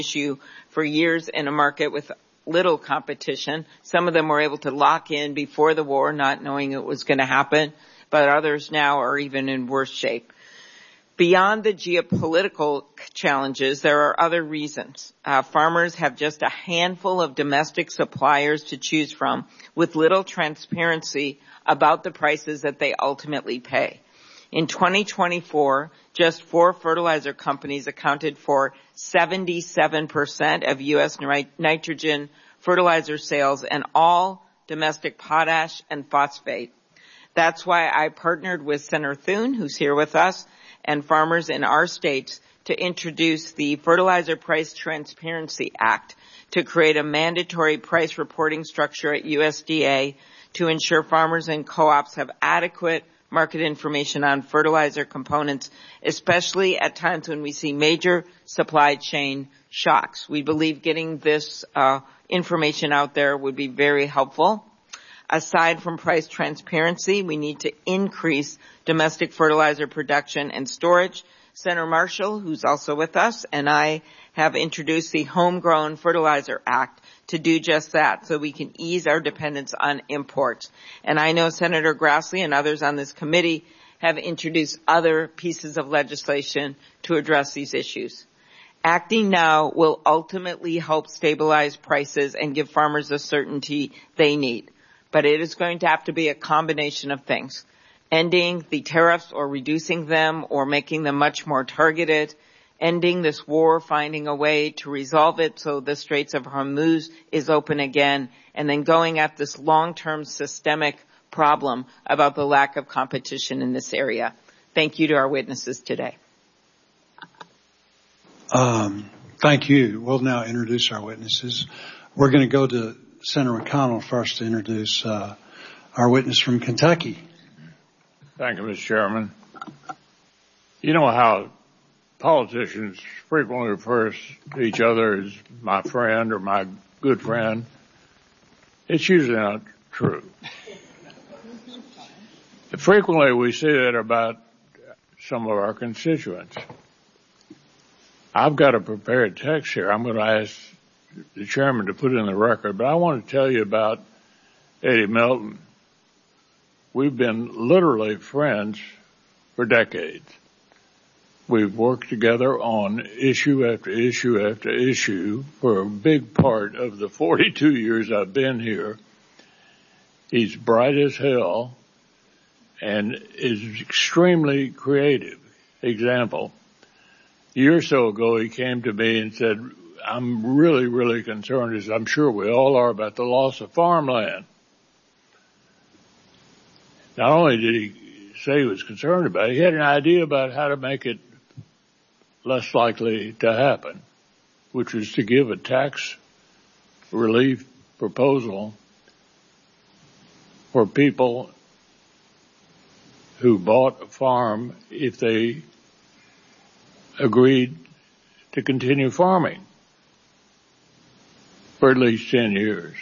issue for years in a market with little competition. Some of them were able to lock in before the war, not knowing it was going to happen, but others now are even in worse shape. Beyond the geopolitical challenges, there are other reasons. Farmers have just a handful of domestic suppliers to choose from with little transparency about the prices that they ultimately pay. In 2024, just 4 fertilizer companies accounted for 77% of U.S. nitrogen fertilizer sales and all domestic potash and phosphate. That's why I partnered with Senator Thune, who's here with us, and farmers in our states to introduce the Fertilizer Price Transparency Act to create a mandatory price reporting structure at USDA to ensure farmers and co-ops have adequate market information on fertilizer components, especially at times when we see major supply chain shocks. We believe getting this information out there would be very helpful. Aside from price transparency, we need to increase domestic fertilizer production and storage. Senator Marshall, who's also with us, and I have introduced the Homegrown Fertilizer Act to do just that, so we can ease our dependence on imports. And I know Senator Grassley and others on this committee have introduced other pieces of legislation to address these issues. Acting now will ultimately help stabilize prices and give farmers the certainty they need. But it is going to have to be a combination of things. Ending the tariffs or reducing them or making them much more targeted, ending this war, finding a way to resolve it so the Straits of Hormuz is open again, and then going at this long-term systemic problem about the lack of competition in this area. Thank you to our witnesses today. Thank you. We'll now introduce our witnesses. We're going to go to Senator McConnell first to introduce our witness from Kentucky. Thank you, Mr. Chairman. You know how politicians frequently refer to each other as my friend or my good friend? It's usually not true. Frequently we say that about some of our constituents. I've got a prepared text here. I'm going to ask the chairman to put it in the record, but I want to tell you about Eddie Melton. We've been literally friends for decades. We've worked together on issue after issue after issue for a big part of the 42 years I've been here. He's bright as hell and is extremely creative. Example, a year or so ago he came to me and said, I'm really, really concerned, as I'm sure we all are, about the loss of farmland. Not only did he say he was concerned about it, he had an idea about how to make it less likely to happen, which was to give a tax relief proposal for people who bought a farm if they agreed to continue farming for at least 10 years.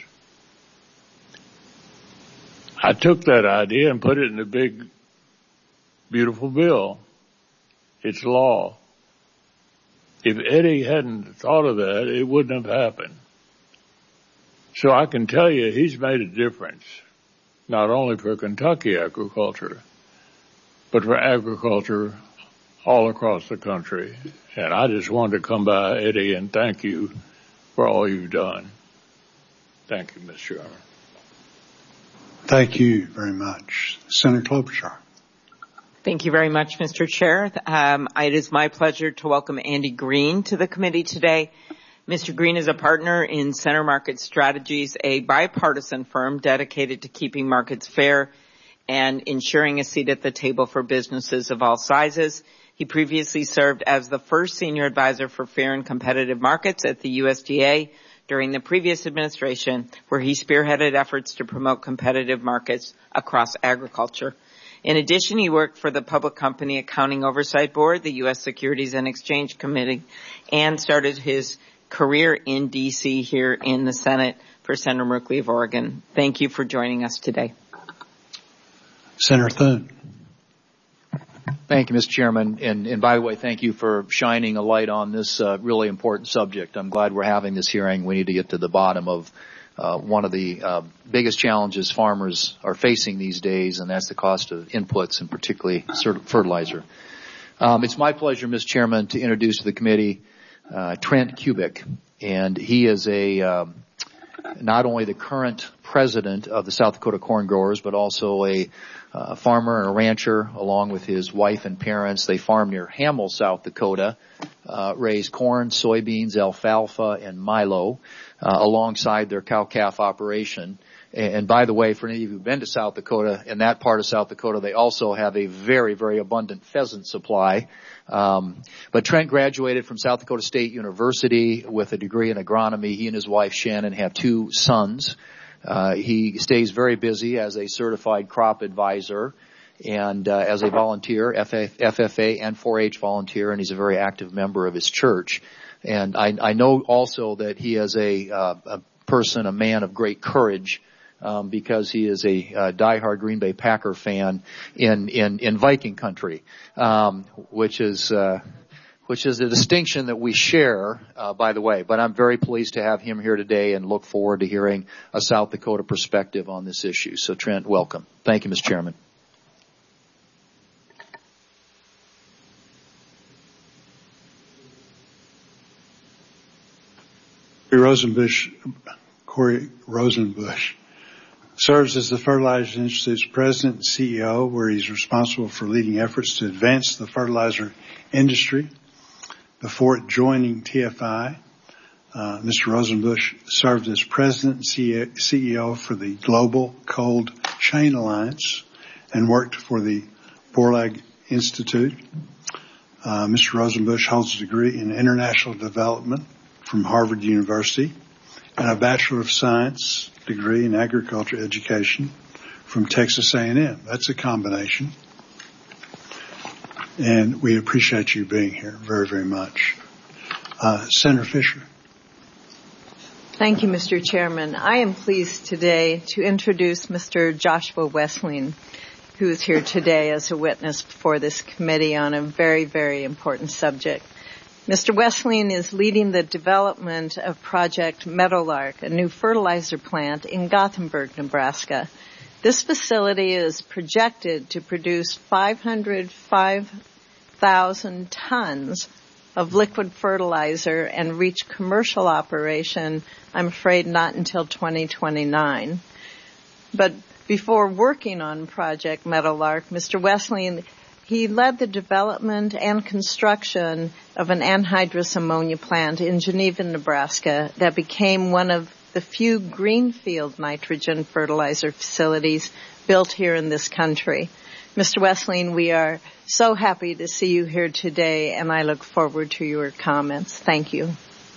I took that idea and put it in a big, beautiful bill. It's law. If Eddie hadn't thought of that, it wouldn't have happened. So I can tell you he's made a difference, not only for Kentucky agriculture, but for agriculture all across the country. And I just wanted to come by, Eddie, and thank you for all you've done. Thank you, Mr. Chairman. Thank you very much. Senator Klobuchar. Thank you very much, Mr. Chair. It is my pleasure to welcome Andy Green to the committee today. Mr. Green is a partner in Center Market Strategies, a bipartisan firm dedicated to keeping markets fair and ensuring a seat at the table for businesses of all sizes. He previously served as the first senior advisor for fair and competitive markets at the USDA during the previous administration, where he spearheaded efforts to promote competitive markets across agriculture. In addition, he worked for the Public Company Accounting Oversight Board, the U.S. Securities and Exchange Committee, and started his career in D.C. here in the Senate for Senator Merkley of Oregon. Thank you for joining us today. Senator Thune. Thank you, Mr. Chairman. And by the way, thank you for shining a light on this really important subject. I'm glad we're having this hearing. We need to get to the bottom of one of the biggest challenges farmers are facing these days, and that's the cost of inputs, and particularly fertilizer. It's my pleasure, Mr. Chairman, to introduce to the committee Trent Kubik. And he is not only the current president of the South Dakota Corn Growers, but also a farmer and a rancher along with his wife and parents. They farm near Hamel, South Dakota, raise corn, soybeans, alfalfa, and milo alongside their cow-calf operation. And by the way, for any of you who've been to South Dakota, in that part of South Dakota, they also have a very, very abundant pheasant supply. But Trent graduated from South Dakota State University with a degree in agronomy. He and his wife Shannon have 2 sons. He stays very busy as a certified crop advisor and as a volunteer, FFA and 4-H volunteer, and he's a very active member of his church. And I know also that he is a person, a man of great courage, because he is a diehard Green Bay Packer fan in Viking country, which is a distinction that we share, by the way. But I'm very pleased to have him here today and look forward to hearing a South Dakota perspective on this issue. So Trent, welcome. Thank you, Mr. Chairman. Corey Rosenbush serves as the Fertilizer Institute's president and CEO, where he's responsible for leading efforts to advance the fertilizer industry. Before joining TFI, Mr. Rosenbush served as president and CEO for the Global Cold Chain Alliance and worked for the Borlaug Institute. Mr. Rosenbush holds a degree in international development from Harvard University and a Bachelor of Science degree in agriculture education from Texas A&M. That's a combination. And we appreciate you being here very, very much. Senator Fisher. Thank you, Mr. Chairman. I am pleased today to introduce Mr. Joshua Wessling, who is here today as a witness before this committee on a very, very important subject. Mr. Wessling is leading the development of Project Meadowlark, a new fertilizer plant in Gothenburg, Nebraska. This facility is projected to produce 505,000 tons of liquid fertilizer and reach commercial operation, I'm afraid, not until 2029. But before working on Project Meadowlark, Mr. Wessling, he led the development and construction of an anhydrous ammonia plant in Geneva, Nebraska, that became one of the few greenfield nitrogen fertilizer facilities built here in this country. Mr. Wessling, we are so happy to see you here today, and I look forward to your comments. Thank you.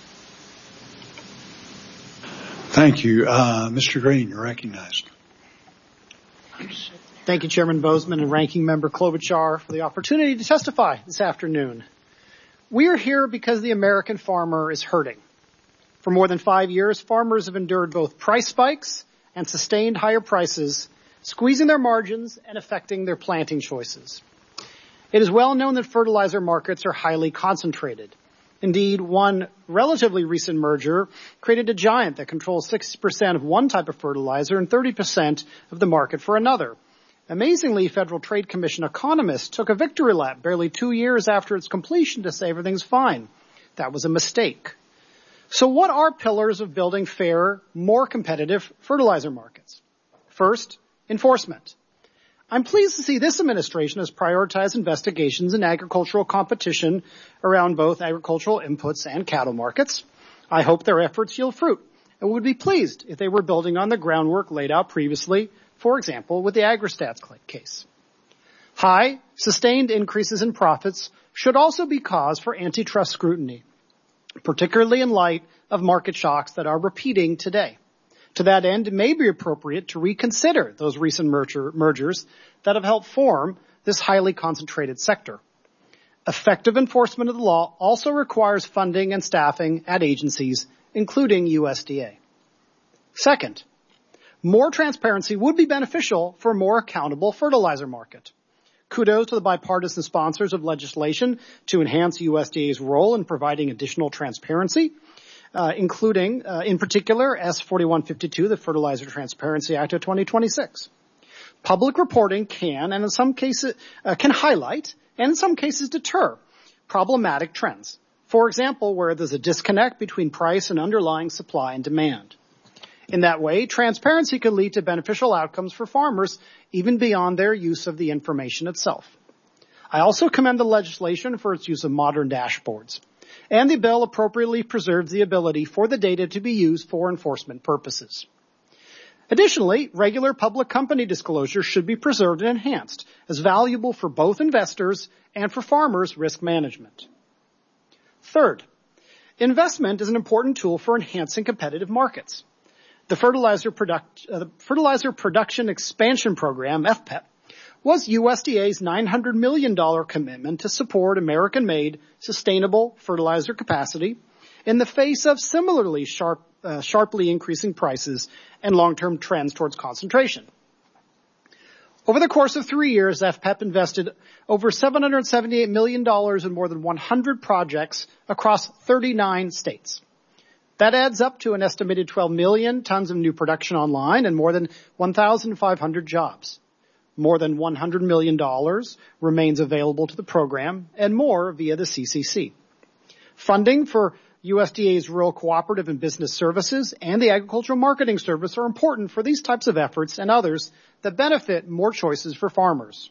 Thank you. Mr. Green, you're recognized. Thank you, Chairman Bozeman and Ranking Member Klobuchar, for the opportunity to testify this afternoon. We are here because the American farmer is hurting. For more than 5 years, farmers have endured both price spikes and sustained higher prices, squeezing their margins and affecting their planting choices. It is well known that fertilizer markets are highly concentrated. Indeed, one relatively recent merger created a giant that controls 60% of one type of fertilizer and 30% of the market for another. Amazingly, Federal Trade Commission economists took a victory lap barely 2 years after its completion to say everything's fine. That was a mistake. So what are pillars of building fair, more competitive fertilizer markets? First, enforcement. I'm pleased to see this administration has prioritized investigations in agricultural competition around both agricultural inputs and cattle markets. I hope their efforts yield fruit and would be pleased if they were building on the groundwork laid out previously, for example, with the AgriStats case. High, sustained increases in profits should also be cause for antitrust scrutiny, particularly in light of market shocks that are repeating today. To that end, it may be appropriate to reconsider those recent mergers that have helped form this highly concentrated sector. Effective enforcement of the law also requires funding and staffing at agencies, including USDA. Second, more transparency would be beneficial for a more accountable fertilizer market. Kudos to the bipartisan sponsors of legislation to enhance USDA's role in providing additional transparency, including, in particular, S4152, the Fertilizer Transparency Act of 2026. Public reporting can, and in some cases, can highlight, and in some cases deter, problematic trends. For example, where there's a disconnect between price and underlying supply and demand. In that way, transparency could lead to beneficial outcomes for farmers, even beyond their use of the information itself. I also commend the legislation for its use of modern dashboards. And the bill appropriately preserves the ability for the data to be used for enforcement purposes. Additionally, regular public company disclosure should be preserved and enhanced as valuable for both investors and for farmers' risk management. Third, investment is an important tool for enhancing competitive markets. The Fertilizer Production Expansion Program, FPEP, was USDA's $900 million commitment to support American-made, sustainable fertilizer capacity in the face of similarly sharply increasing prices and long-term trends towards concentration. Over the course of 3 years, FPEP invested over $778 million in more than 100 projects across 39 states. That adds up to an estimated 12 million tons of new production online and more than 1,500 jobs. More than $100 million remains available to the program and more via the CCC. Funding for USDA's Rural Cooperative and Business Services and the Agricultural Marketing Service are important for these types of efforts and others that benefit more choices for farmers.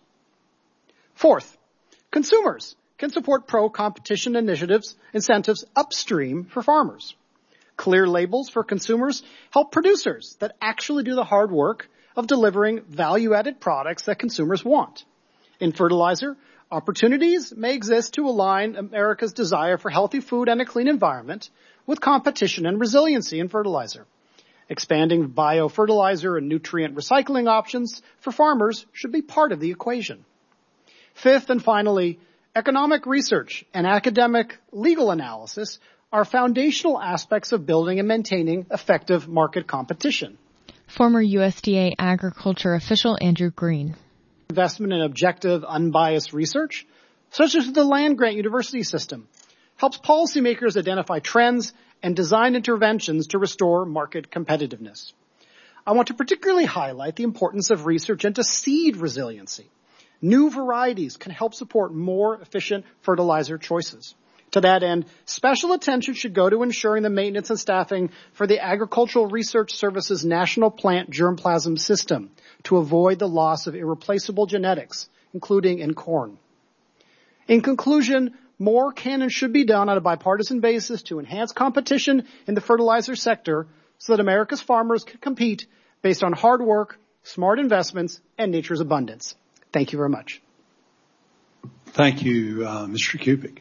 Fourth, consumers can support pro-competition incentives upstream for farmers. Clear labels for consumers help producers that actually do the hard work of delivering value-added products that consumers want. In fertilizer, opportunities may exist to align America's desire for healthy food and a clean environment with competition and resiliency in fertilizer. Expanding biofertilizer and nutrient recycling options for farmers should be part of the equation. Fifth and finally, economic research and academic legal analysis are foundational aspects of building and maintaining effective market competition. Former USDA Agriculture official Andrew Green. Investment in objective, unbiased research, such as the land-grant university system, helps policymakers identify trends and design interventions to restore market competitiveness. I want to particularly highlight the importance of research into seed resiliency. New varieties can help support more efficient fertilizer choices. To that end, special attention should go to ensuring the maintenance and staffing for the Agricultural Research Service's National Plant Germplasm System to avoid the loss of irreplaceable genetics, including in corn. In conclusion, more can and should be done on a bipartisan basis to enhance competition in the fertilizer sector so that America's farmers can compete based on hard work, smart investments, and nature's abundance. Thank you very much. Thank you, Mr. Kubik.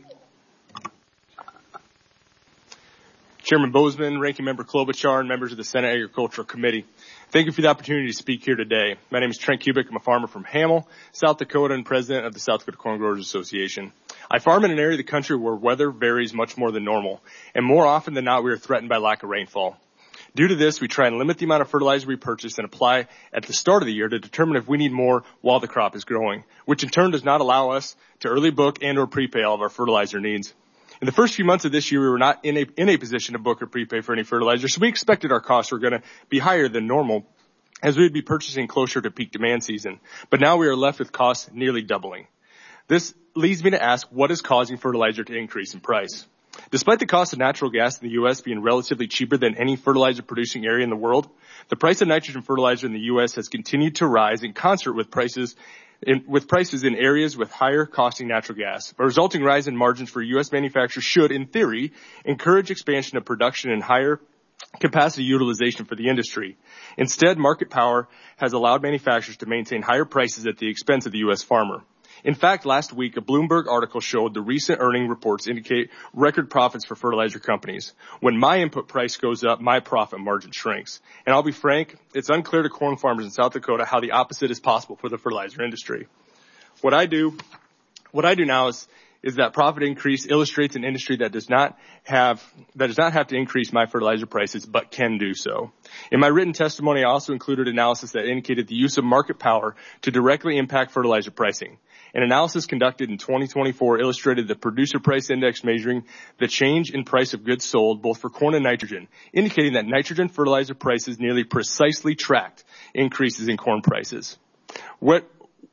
Chairman Bozeman, Ranking Member Klobuchar, and members of the Senate Agricultural Committee. Thank you for the opportunity to speak here today. My name is Trent Kubik. I'm a farmer from Hamel, South Dakota, and president of the South Dakota Corn Growers Association. I farm in an area of the country where weather varies much more than normal, and more often than not, we are threatened by lack of rainfall. Due to this, we try and limit the amount of fertilizer we purchase and apply at the start of the year to determine if we need more while the crop is growing, which in turn does not allow us to early book and or prepay all of our fertilizer needs. In the first few months of this year, we were not in a position to book or prepay for any fertilizer, so we expected our costs were going to be higher than normal as we would be purchasing closer to peak demand season. But now we are left with costs nearly doubling. This leads me to ask, what is causing fertilizer to increase in price? Despite the cost of natural gas in the U.S. being relatively cheaper than any fertilizer producing area in the world, the price of nitrogen fertilizer in the U.S. has continued to rise in concert with prices in areas with higher costing natural gas. A resulting rise in margins for U.S. manufacturers should, in theory, encourage expansion of production and higher capacity utilization for the industry. Instead, market power has allowed manufacturers to maintain higher prices at the expense of the U.S. farmer. In fact, last week, a Bloomberg article showed the recent earning reports indicate record profits for fertilizer companies. When my input price goes up, my profit margin shrinks. And I'll be frank, it's unclear to corn farmers in South Dakota how the opposite is possible for the fertilizer industry. What I do now is that profit increase illustrates an industry that does not have to increase my fertilizer prices, but can do so. In my written testimony, I also included analysis that indicated the use of market power to directly impact fertilizer pricing. An analysis conducted in 2024 illustrated the producer price index measuring the change in price of goods sold both for corn and nitrogen, indicating that nitrogen fertilizer prices nearly precisely tracked increases in corn prices. What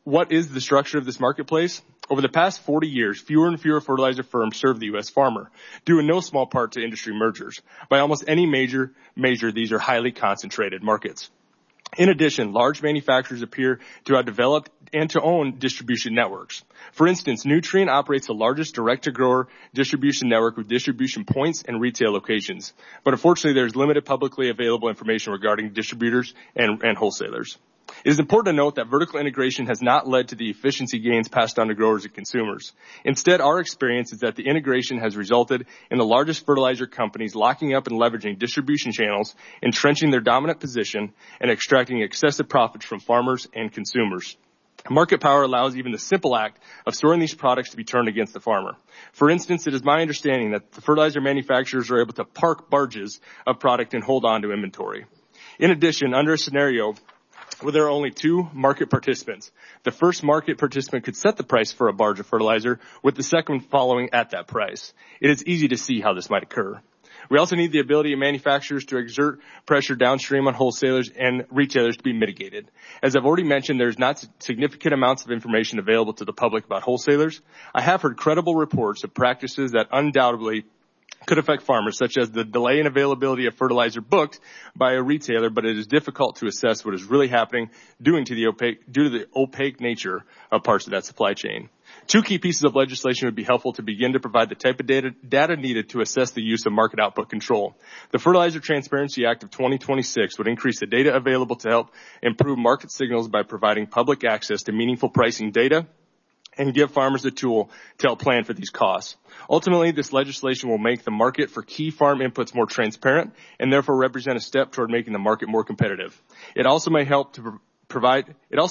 is the structure of this marketplace? Over the past 40 years, fewer and fewer fertilizer firms serve the U.S. farmer, due in no small part to industry mergers. By almost any measure, these are highly concentrated markets. In addition, large manufacturers appear to have developed and to own distribution networks. For instance, Nutrien operates the largest direct-to-grower distribution network with distribution points and retail locations. But unfortunately, there is limited publicly available information regarding distributors and wholesalers. It is important to note that vertical integration has not led to the efficiency gains passed on to growers and consumers. Instead, our experience is that the integration has resulted in the largest fertilizer companies locking up and leveraging distribution channels, entrenching their dominant position, and extracting excessive profits from farmers and consumers. Market power allows even the simple act of storing these products to be turned against the farmer. For instance, it is my understanding that the fertilizer manufacturers are able to park barges of product and hold on to inventory. In addition, under a scenario where there are only two market participants, the first market participant could set the price for a barge of fertilizer, with the second following at that price. It is easy to see how this might occur. We also need the ability of manufacturers to exert pressure downstream on wholesalers and retailers to be mitigated. As I've already mentioned, there's not significant amounts of information available to the public about wholesalers. I have heard credible reports of practices that undoubtedly could affect farmers, such as the delay in availability of fertilizer booked by a retailer, but it is difficult to assess what is really happening due to the opaque nature of parts of that supply chain. Two key pieces of legislation would be helpful to begin to provide the type of data needed to assess the use of market output control. The Fertilizer Transparency Act of 2026 would increase the data available to help improve market signals by providing public access to meaningful pricing data and give farmers a tool to help plan for these costs. Ultimately, this legislation will make the market for key farm inputs more transparent and therefore represent a step toward making the market more competitive. It also may help provide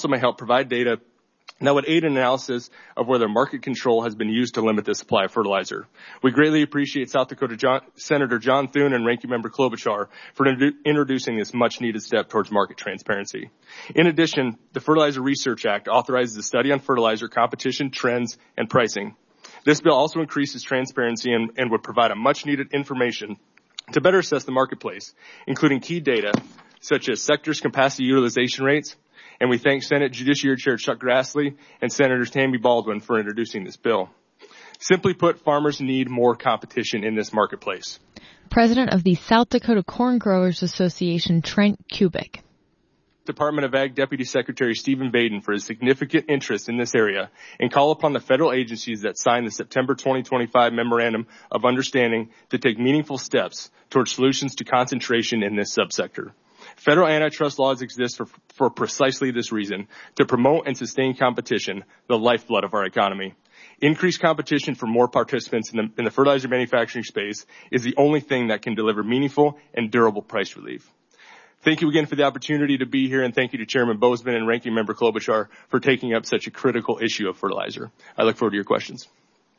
data that would aid in analysis of whether market control has been used to limit the supply of fertilizer. We greatly appreciate South Dakota Senator John Thune and Ranking Member Klobuchar for introducing this much-needed step towards market transparency. In addition, the Fertilizer Research Act authorizes a study on fertilizer competition, trends, and pricing. This bill also increases transparency and would provide a much-needed information to better assess the marketplace, including key data such as sectors' capacity utilization rates. And we thank Senate Judiciary Chair Chuck Grassley and Senators Tammy Baldwin for introducing this bill. Simply put, farmers need more competition in this marketplace. President of the South Dakota Corn Growers Association, Trent Kubik. Department of Ag Deputy Secretary Stephen Vaden for his significant interest in this area and call upon the federal agencies that signed the September 2025 Memorandum of Understanding to take meaningful steps towards solutions to concentration in this subsector. Federal antitrust laws exist for precisely this reason, to promote and sustain competition, the lifeblood of our economy. Increased competition for more participants in the fertilizer manufacturing space is the only thing that can deliver meaningful and durable price relief. Thank you again for the opportunity to be here, and thank you to Chairman Bozeman and Ranking Member Klobuchar for taking up such a critical issue of fertilizer. I look forward to your questions.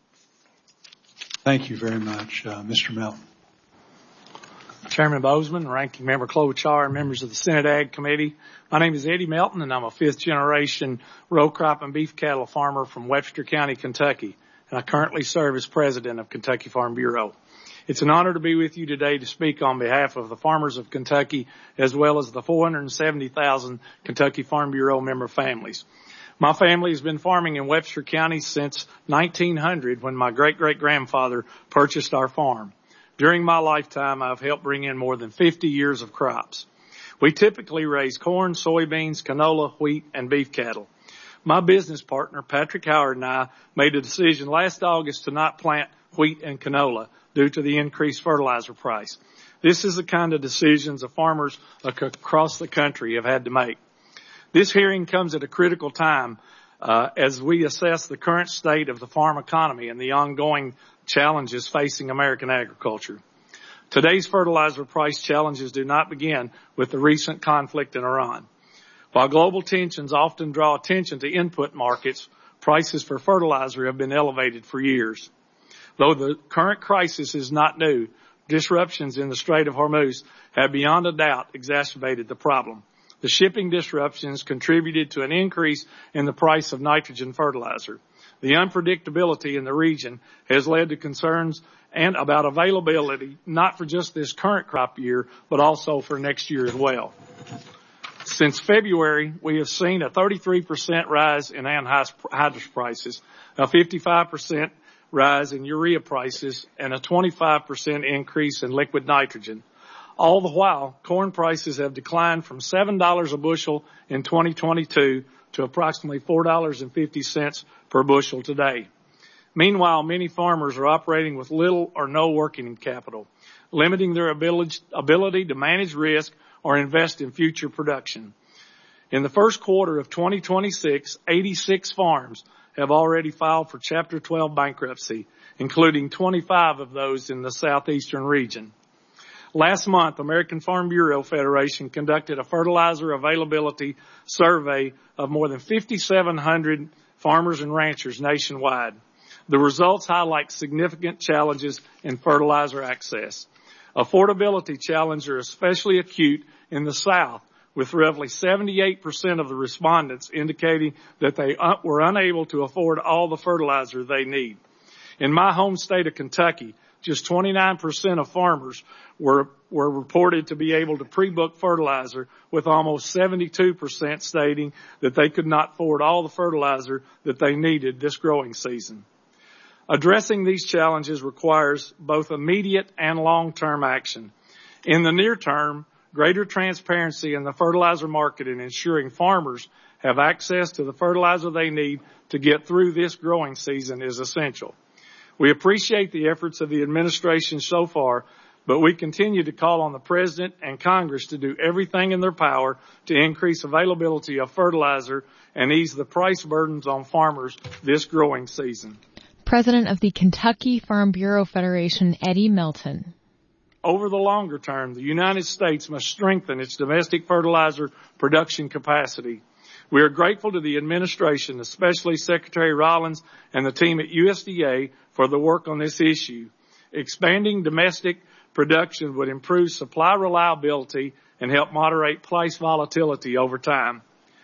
Thank you very much. Mr. Melton. Chairman Bozeman, Ranking Member Klobuchar, and members of the Senate Ag Committee. My name is Eddie Melton, and I'm a fifth-generation row crop and beef cattle farmer from Webster County, Kentucky, and I currently serve as president of Kentucky Farm Bureau. It's an honor to be with you today to speak on behalf of the farmers of Kentucky, as well as the 470,000 Kentucky Farm Bureau member families. My family has been farming in Webster County since 1900, when my great-great-grandfather purchased our farm. During my lifetime, I've helped bring in more than 50 years of crops. We typically raise corn, soybeans, canola, wheat, and beef cattle. My business partner, Patrick Howard, and I made a decision last August to not plant wheat and canola due to the increased fertilizer price. This is the kind of decisions the farmers across the country have had to make. This hearing comes at a critical time as we assess the current state of the farm economy and the ongoing challenges facing American agriculture. Today's fertilizer price challenges do not begin with the recent conflict in Iran. While global tensions often draw attention to input markets, prices for fertilizer have been elevated for years. Though the current crisis is not new, disruptions in the Strait of Hormuz have beyond a doubt exacerbated the problem. The shipping disruptions contributed to an increase in the price of nitrogen fertilizer. The unpredictability in the region has led to concerns and about availability, not for just this current crop year, but also for next year as well. Since February, we have seen a 33% rise in anhydrous prices, a 55% rise in urea prices, and a 25% increase in liquid nitrogen. All the while, corn prices have declined from $7 a bushel in 2022 to approximately $4.50 per bushel today. Meanwhile, many farmers are operating with little or no working capital, limiting their ability to manage risk or invest in future production. In the first quarter of 2026, 86 farms have already filed for Chapter 12 bankruptcy, including 25 of those in the southeastern region. Last month, American Farm Bureau Federation conducted a fertilizer availability survey of more than 5,700 farmers and ranchers nationwide. The results highlight significant challenges in fertilizer access. Affordability challenges are especially acute in the South, with roughly 78% of the respondents indicating that they were unable to afford all the fertilizer they need. In my home state of Kentucky, just 29% of farmers were reported to be able to pre-book fertilizer, with almost 72% stating that they could not afford all the fertilizer that they needed this growing season. Addressing these challenges requires both immediate and long-term action. In the near term, greater transparency in the fertilizer market and ensuring farmers have access to the fertilizer they need to get through this growing season is essential. We appreciate the efforts of the administration so far, but we continue to call on the President and Congress to do everything in their power to increase availability of fertilizer and ease the price burdens on farmers this growing season. President of the Kentucky Farm Bureau Federation, Eddie Melton. Over the longer term, the United States must strengthen its domestic fertilizer production capacity. We are grateful to the administration, especially Secretary Rollins and the team at USDA, for the work on this issue. Expanding domestic production would improve supply reliability and help moderate price volatility over time.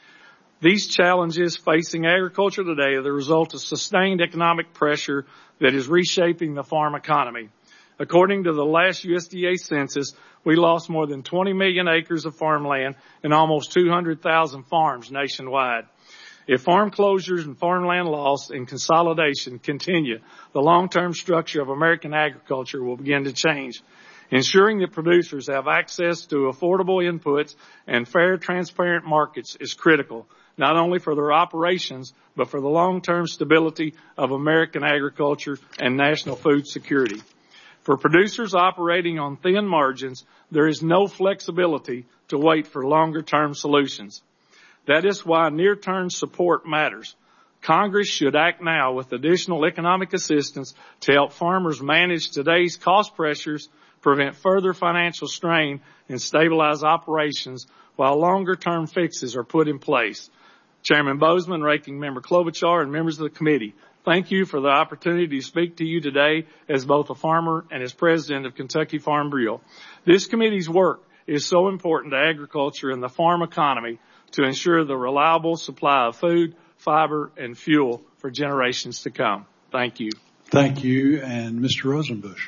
These challenges facing agriculture today are the result of sustained economic pressure that is reshaping the farm economy. According to the last USDA census, we lost more than 20 million acres of farmland and almost 200,000 farms nationwide. If farm closures and farmland loss and consolidation continue, the long-term structure of American agriculture will begin to change. Ensuring that producers have access to affordable inputs and fair, transparent markets is critical, not only for their operations, but for the long-term stability of American agriculture and national food security. For producers operating on thin margins, there is no flexibility to wait for longer-term solutions. That is why near-term support matters. Congress should act now with additional economic assistance to help farmers manage today's cost pressures, prevent further financial strain, and stabilize operations while longer-term fixes are put in place. Chairman Bozeman, Ranking Member Klobuchar, and members of the committee, thank you for the opportunity to speak to you today as both a farmer and as president of Kentucky Farm Bureau. This committee's work is so important to agriculture and the farm economy to ensure the reliable supply of food, fiber, and fuel for generations to come. Thank you. Thank you. And Mr. Rosenbush.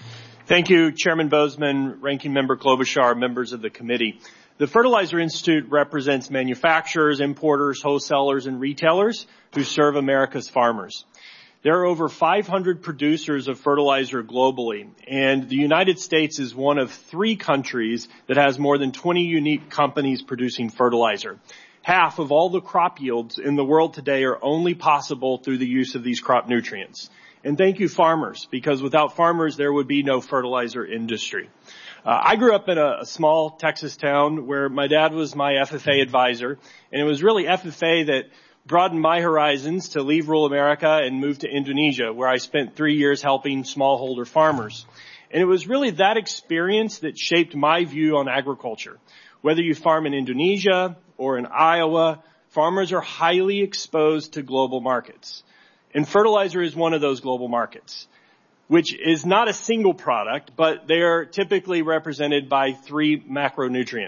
Thank you, Chairman Bozeman, Ranking Member Klobuchar, members of the committee. The Fertilizer Institute represents manufacturers, importers, wholesalers, and retailers who serve America's farmers. There are over 500 producers of fertilizer globally, and the United States is one of 3 countries that has more than 20 unique companies producing fertilizer. Half of all the crop yields in the world today are only possible through the use of these crop nutrients. And thank you, farmers, because without farmers, there would be no fertilizer industry. I grew up in a small Texas town where my dad was my FFA advisor, and it was really FFA that broadened my horizons to leave rural America and move to Indonesia, where I spent 3 years helping smallholder farmers. And it was really that experience that shaped my view on agriculture. Whether you farm in Indonesia or in Iowa, farmers are highly exposed to global markets. And fertilizer is one of those global markets, which is not a single product, but they are typically represented by 3 macronutrients: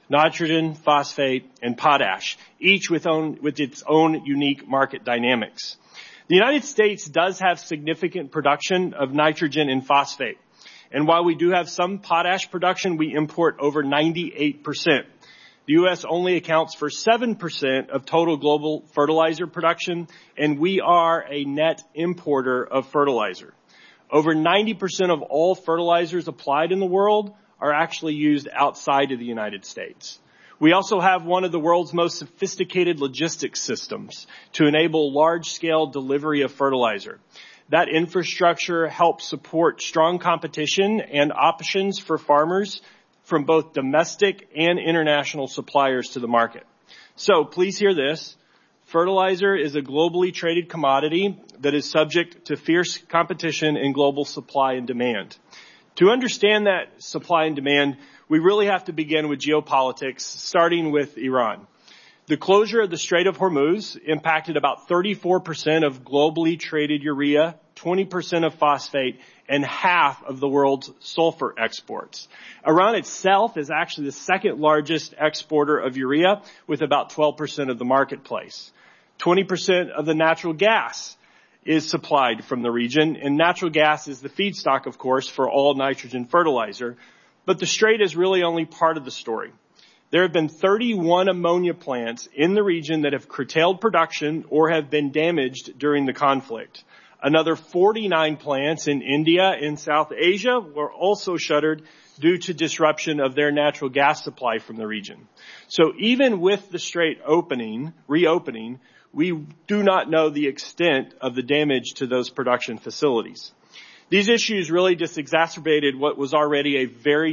nitrogen, phosphate, and potash, each with its own unique market dynamics. The United States does have significant production of nitrogen and phosphate. And while we do have some potash production, we import over 98%. The U.S. only accounts for 7% of total global fertilizer production, and we are a net importer of fertilizer. Over 90% of all fertilizers applied in the world are actually used outside of the United States. We also have one of the world's most sophisticated logistics systems to enable large-scale delivery of fertilizer. That infrastructure helps support strong competition and options for farmers from both domestic and international suppliers to the market. So please hear this. Fertilizer is a globally traded commodity that is subject to fierce competition in global supply and demand. To understand that supply and demand, we really have to begin with geopolitics, starting with Iran. The closure of the Strait of Hormuz impacted about 34% of globally traded urea, 20% of phosphate, and half of the world's sulfur exports. Iran itself is actually the second largest exporter of urea, with about 12% of the marketplace. 20% of the natural gas is supplied from the region, and natural gas is the feedstock, of course, for all nitrogen fertilizer. But the strait is really only part of the story. There have been 31 ammonia plants in the region that have curtailed production or have been damaged during the conflict. Another 49 plants in India and South Asia were also shuttered due to disruption of their natural gas supply from the region. So even with the strait reopening, we do not know the extent of the damage to those production facilities. These issues really just exacerbated what was already a very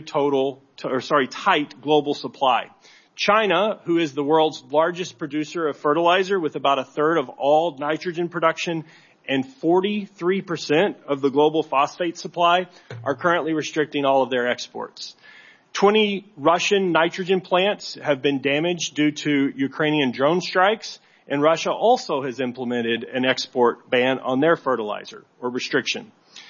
tight global supply. China, who is the world's largest producer of fertilizer with about a third of all nitrogen production and 43% of the global phosphate supply, are currently restricting all of their exports. 20 Russian nitrogen plants have been damaged due to Ukrainian drone strikes, and Russia also has implemented an export ban on their fertilizer or restriction.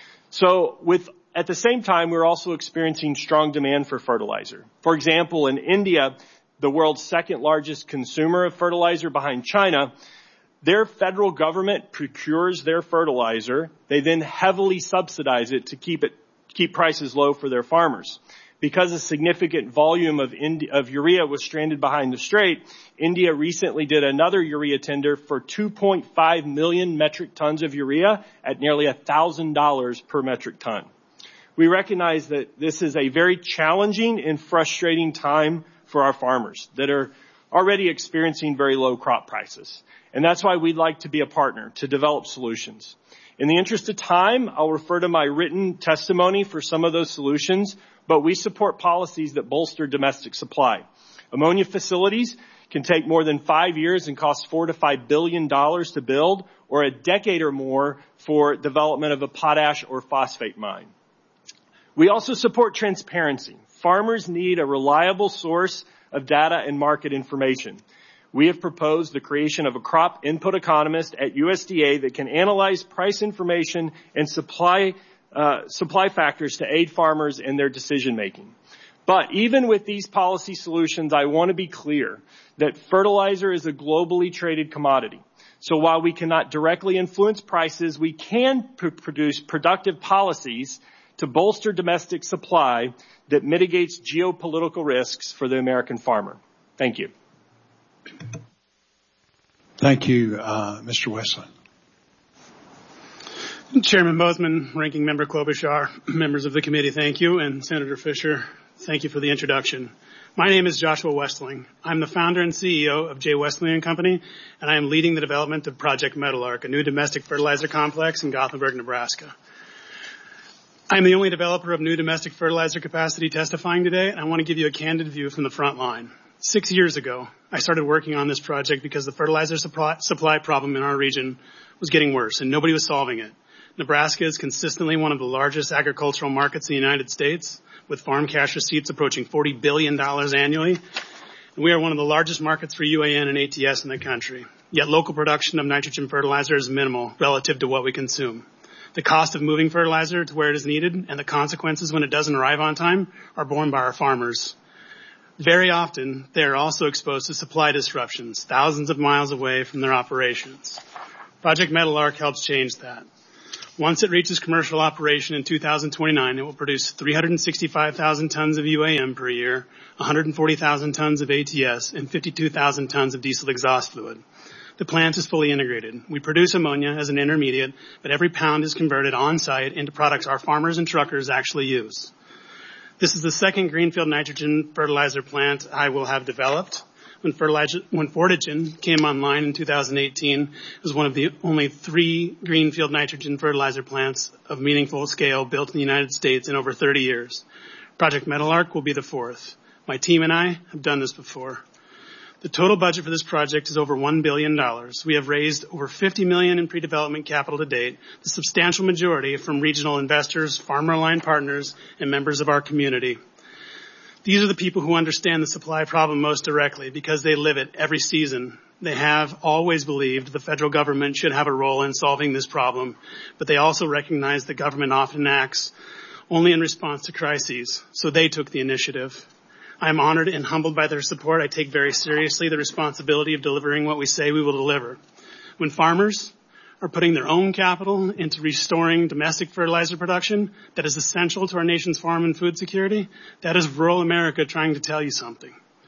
So at the same time, we're also experiencing strong demand for fertilizer. For example, in India, the world's second largest consumer of fertilizer behind China, their federal government procures their fertilizer. They then heavily subsidize it to keep prices low for their farmers. Because a significant volume of urea was stranded behind the strait, India recently did another urea tender for 2.5 million metric tons of urea at nearly $1,000 per metric ton. We recognize that this is a very challenging and frustrating time for our farmers that are already experiencing very low crop prices. And that's why we'd like to be a partner to develop solutions. In the interest of time, I'll refer to my written testimony for some of those solutions, but we support policies that bolster domestic supply. Ammonia facilities can take more than 5 years and cost $4 to $5 billion to build, or a decade or more for development of a potash or phosphate mine. We also support transparency. Farmers need a reliable source of data and market information. We have proposed the creation of a crop input economist at USDA that can analyze price information and supply factors to aid farmers in their decision making. But even with these policy solutions, I want to be clear that fertilizer is a globally traded commodity. So while we cannot directly influence prices, we can produce productive policies to bolster domestic supply that mitigates geopolitical risks for the American farmer. Thank you. Thank you, Mr. Westland. Chairman Bozeman, Ranking Member Klobuchar, members of the committee, thank you, and Senator Fisher, thank you for the introduction. My name is Joshua Westling. I'm the founder and CEO of J. Westling & Company, and I am leading the development of Project Meadowlark, a new domestic fertilizer complex in Gothenburg, Nebraska. I'm the only developer of new domestic fertilizer capacity testifying today, and I want to give you a candid view from the front line. 6 years ago, I started working on this project because the fertilizer supply problem in our region was getting worse, and nobody was solving it. Nebraska is consistently one of the largest agricultural markets in the United States, with farm cash receipts approaching $40 billion annually. And we are one of the largest markets for UAN and ATS in the country. Yet local production of nitrogen fertilizer is minimal relative to what we consume. The cost of moving fertilizer to where it is needed and the consequences when it doesn't arrive on time are borne by our farmers. Very often, they are also exposed to supply disruptions thousands of miles away from their operations. Project Meadowlark helps change that. Once it reaches commercial operation in 2029, it will produce 365,000 tons of UAM per year, 140,000 tons of ATS, and 52,000 tons of diesel exhaust fluid. The plant is fully integrated. We produce ammonia as an intermediate, but every pound is converted on-site into products our farmers and truckers actually use. This is the second greenfield nitrogen fertilizer plant I will have developed. When Fortigen came online in 2018, it was one of the only 3 greenfield nitrogen fertilizer plants of meaningful scale built in the United States in over 30 years. Project Meadowlark will be the 4th. My team and I have done this before. The total budget for this project is over $1 billion. We have raised over $50 million in pre-development capital to date, the substantial majority from regional investors, farmer-aligned partners, and members of our community. These are the people who understand the supply problem most directly because they live it every season. They have always believed the federal government should have a role in solving this problem, but they also recognize that government often acts only in response to crises, so they took the initiative. I am honored and humbled by their support. I take very seriously the responsibility of delivering what we say we will deliver. When farmers are putting their own capital into restoring domestic fertilizer production that is essential to our nation's farm and food security, that is rural America trying to tell you something.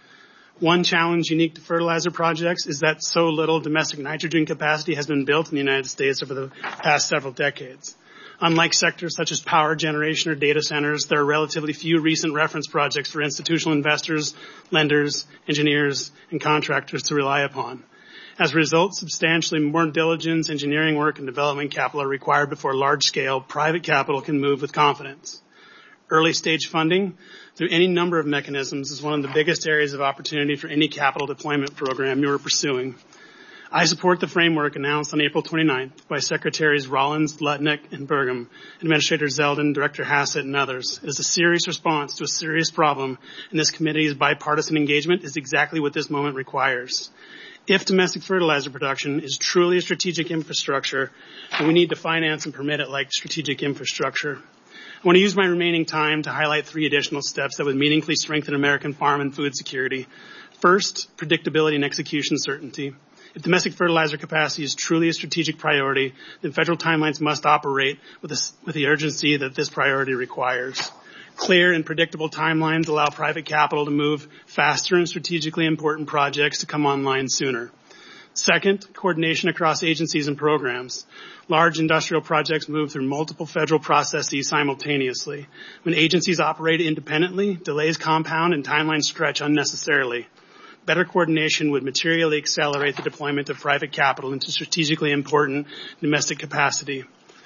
One challenge unique to fertilizer projects is that so little domestic nitrogen capacity has been built in the United States over the past several decades. Unlike sectors such as power generation or data centers, there are relatively few recent reference projects for institutional investors, lenders, engineers, and contractors to rely upon. As a result, substantially more diligence, engineering work, and development capital are required before large-scale private capital can move with confidence. Early-stage funding through any number of mechanisms is one of the biggest areas of opportunity for any capital deployment program you are pursuing. I support the framework announced on April 29th by Secretaries Rollins, Lutnick, and Burgum, Administrator Zeldin, Director Hassett, and others. It is a serious response to a serious problem, and this committee's bipartisan engagement is exactly what this moment requires. If domestic fertilizer production is truly a strategic infrastructure, then we need to finance and permit it like strategic infrastructure. I want to use my remaining time to highlight 3 additional steps that would meaningfully strengthen American farm and food security. First, predictability and execution certainty. If domestic fertilizer capacity is truly a strategic priority, then federal timelines must operate with the urgency that this priority requires. Clear and predictable timelines allow private capital to move faster and strategically important projects to come online sooner. Second, coordination across agencies and programs. Large industrial projects move through multiple federal processes simultaneously. When agencies operate independently, delays compound and timelines stretch unnecessarily. Better coordination would materially accelerate the deployment of private capital into strategically important domestic capacity.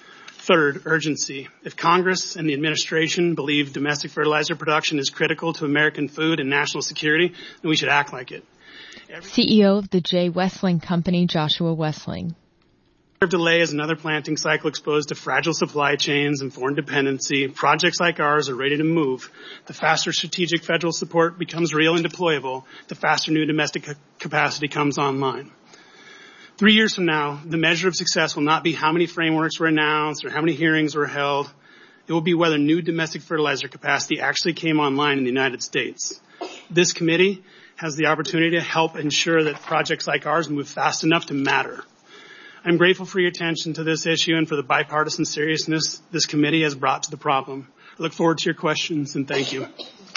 Third, urgency. If Congress and the administration believe domestic fertilizer production is critical to American food and national security, then we should act like it. CEO of the J. Westling Company, Joshua Westling. Delay is another planting cycle exposed to fragile supply chains and foreign dependency. Projects like ours are ready to move. The faster strategic federal support becomes real and deployable, the faster new domestic capacity comes online. 3 years from now, the measure of success will not be how many frameworks were announced or how many hearings were held. It will be whether new domestic fertilizer capacity actually came online in the United States. This committee has the opportunity to help ensure that projects like ours move fast enough to matter. I'm grateful for your attention to this issue and for the bipartisan seriousness this committee has brought to the problem. I look forward to your questions, and thank you.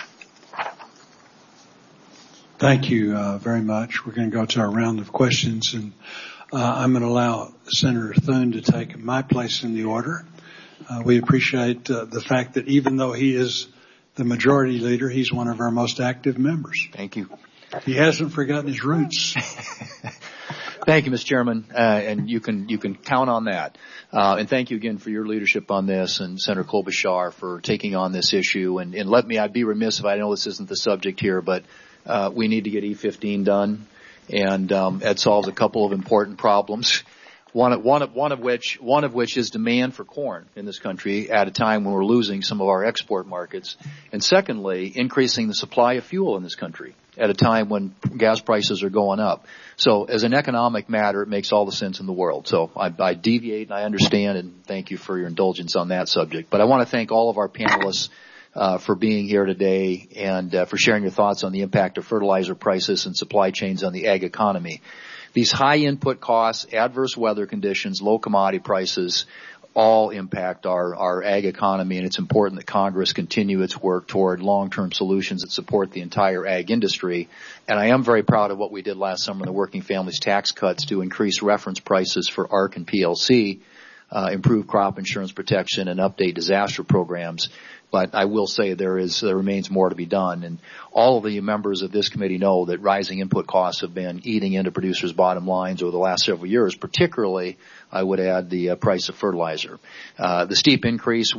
Thank you very much. We're going to go to our round of questions, and I'm going to allow Senator Thune to take my place in the order. We appreciate the fact that even though he is the majority leader, he's one of our most active members. Thank you. He hasn't forgotten his roots. Thank you, Mr. Chairman, and you can count on that. And thank you again for your leadership on this, and Senator Klobuchar for taking on this issue. And I'd be remiss if I know this isn't the subject here, but we need to get E15 done, and it solves a couple of important problems. One of which is demand for corn in this country at a time when we're losing some of our export markets, and secondly, increasing the supply of fuel in this country at a time when gas prices are going up. So as an economic matter, it makes all the sense in the world. So I deviate, and I understand, and thank you for your indulgence on that subject. But I want to thank all of our panelists for being here today and for sharing your thoughts on the impact of fertilizer prices and supply chains on the ag economy. These high input costs, adverse weather conditions, low commodity prices all impact our ag economy, and it's important that Congress continue its work toward long-term solutions that support the entire ag industry. And I am very proud of what we did last summer in the Working Families Tax Cuts to increase reference prices for ARC and PLC, improve crop insurance protection, and update disaster programs. But I will say there remains more to be done. And all of the members of this committee know that rising input costs have been eating into producers' bottom lines over the last several years, particularly, I would add, the price of fertilizer. This steep increase,